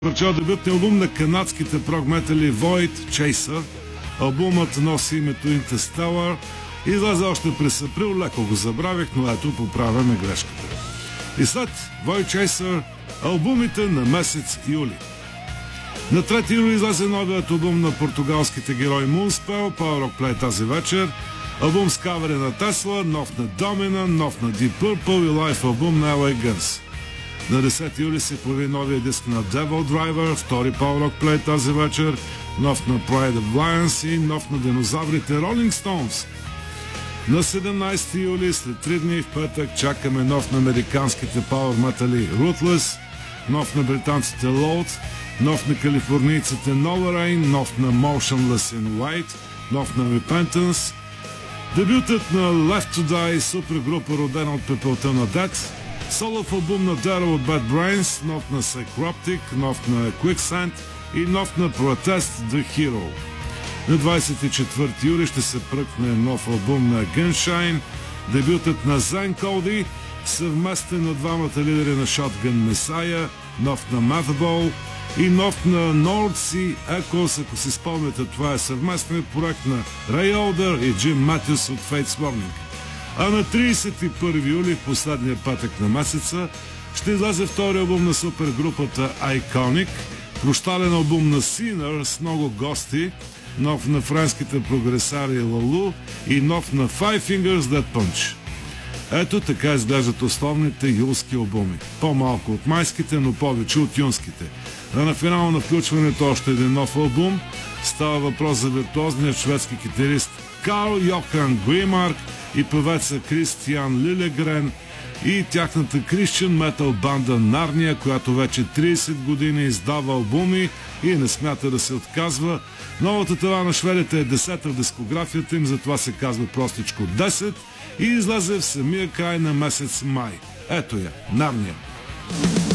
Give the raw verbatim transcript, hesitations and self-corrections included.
Прочел дебютния албум на канадските прог-метали Void Chaser. Албумът носи името Interstellar. Излезе още през април, леко го забравих, но ето поправяме грешката. И след Void Chaser албумите на месец юли. На трети юли излезе новият албум на португалските герои Moonspell, Power Rock Play тази вечер. Албум с кавери на Tesla, нов на Domina, нов на Deep Purple и лайф албум на L A Guns. На десети юли се появи новия диск на Devil Driver, втори Power Rock Play тази вечер, нов на Pride of Lions и нов на динозаврите Rolling Stones. На седемнайсети юли, след три дни в петък, чакаме нов на американските Power Metal Ruthless, нов на британците Load, нов на калифорнийците Novarain, нов на Motionless in White, нов на Repentance, дебютът на Left to Die, супергрупа родена от пепелта на Death, солов албум на Daryl от Bad Brains, нов на Psychroptic, нов на Quicksand и нов на Protest The Hero. На двайсет и четвърти юли ще се пръкне нов албум на Gunshine, дебютът на Zen Cody, съвместен на двамата лидери на Shotgun Messiah, нов на Madball и нов на North Sea Echoes. Ако си спомняте, това е съвместен проект на Ray Older и Jim Matthews от Fates Warning. А на трийсет и първи юли, последния петък на месеца, ще излезе втори албум на супергрупата Iconic, прощален албум на Sinner с много гости, нов на френските прогресари Лалу и нов на Five Fingers Dead Punch. Ето така изглеждат основните юлски албуми. По-малко от майските, но повече от юнските. А на финал на включването още един нов албум. Става въпрос за виртуозният шведски китарист Карл Йохан Гримарк и певеца Кристиан Лилегрен и тяхната Christian метал банда Нарния, която вече трийсет години издава албуми и не смята да се отказва. Новата тела на шведите е десета в дискографията им, затова се казва простичко десет и излезе в самия край на месец май. Ето я, Нарния.